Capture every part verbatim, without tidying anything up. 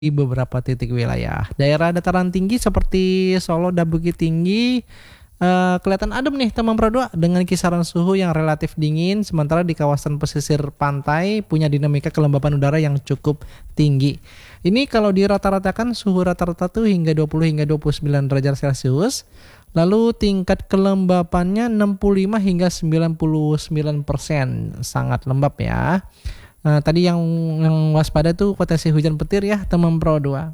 di beberapa titik wilayah. Daerah dataran tinggi seperti Solo dan Bukit Tinggi eh, kelihatan adem nih teman Pro dua dengan kisaran suhu yang relatif dingin, sementara di kawasan pesisir pantai punya dinamika kelembapan udara yang cukup tinggi. Ini kalau dirata-ratakan suhu rata-rata tuh hingga dua puluh hingga dua puluh sembilan derajat Celcius. Lalu tingkat kelembapannya enam puluh lima hingga sembilan puluh sembilan persen, sangat lembab ya. Nah, tadi yang, yang waspada tuh potensi hujan petir ya teman Pro dua.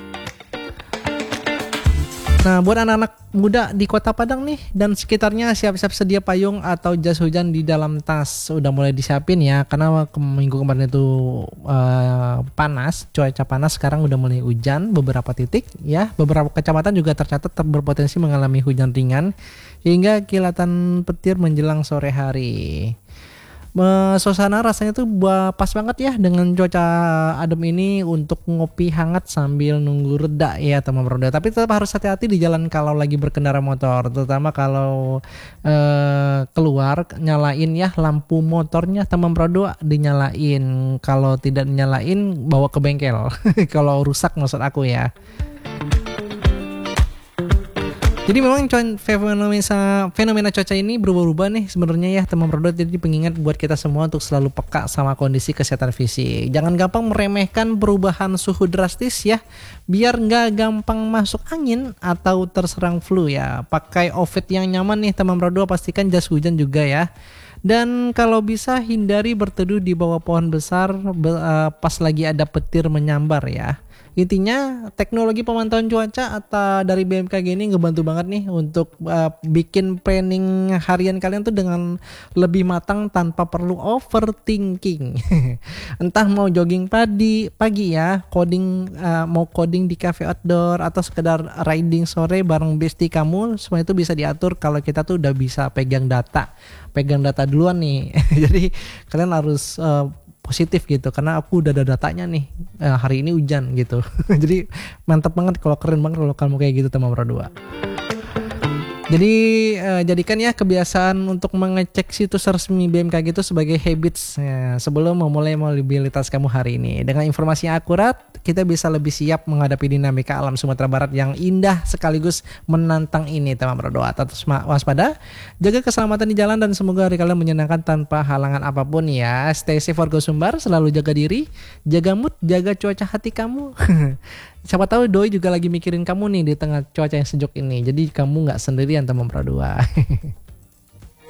Nah, buat anak-anak muda di Kota Padang nih dan sekitarnya, siap-siap sedia payung atau jas hujan di dalam tas. Udah mulai disiapin ya, karena ke minggu kemarin itu uh, panas, cuaca panas, sekarang udah mulai hujan beberapa titik ya. Beberapa kecamatan juga tercatat berpotensi mengalami hujan ringan hingga kilatan petir menjelang sore hari. Me, suasana rasanya tuh pas banget ya dengan cuaca adem ini untuk ngopi hangat sambil nunggu reda ya teman roda. Tapi tetap harus hati-hati di jalan kalau lagi berkendara motor, terutama kalau eh, keluar nyalain ya lampu motornya teman roda dinyalain. Kalau tidak dinyalain bawa ke bengkel. Kalau rusak maksud aku ya. Jadi memang fenomena, fenomena cuaca ini berubah-ubah nih sebenarnya ya teman produk. Jadi pengingat buat kita semua untuk selalu peka sama kondisi kesehatan fisik. Jangan gampang meremehkan perubahan suhu drastis ya, biar nggak gampang masuk angin atau terserang flu ya. Pakai outfit yang nyaman nih teman produk, pastikan jas hujan juga ya. Dan kalau bisa hindari berteduh di bawah pohon besar pas lagi ada petir menyambar ya. Intinya teknologi pemantauan cuaca atau dari B M K G ini ngebantu banget nih untuk uh, bikin planning harian kalian tuh dengan lebih matang tanpa perlu overthinking. Entah mau jogging pagi, pagi ya, coding uh, mau coding di cafe outdoor atau sekedar riding sore bareng bestie kamu, semua itu bisa diatur kalau kita tuh udah bisa pegang data, pegang data duluan nih. Jadi kalian harus uh, positif gitu karena aku udah ada datanya nih eh, hari ini hujan gitu. Jadi mantap banget kalau keren banget kalau kamu kayak gitu teman Pro dua. Jadi eh, jadikan ya kebiasaan untuk mengecek situs resmi B M K G itu sebagai habits ya, sebelum memulai mobilitas kamu hari ini. Dengan informasi yang akurat, kita bisa lebih siap menghadapi dinamika alam Sumatera Barat yang indah sekaligus menantang ini teman Pro dua. Tetap waspada, jaga keselamatan di jalan dan semoga hari kalian menyenangkan tanpa halangan apapun ya. Stay safe warga Sumbar, selalu jaga diri, jaga mood, jaga cuaca hati kamu. Siapa tahu Doi juga lagi mikirin kamu nih di tengah cuaca yang sejuk ini. Jadi kamu nggak sendirian teman Pro dua.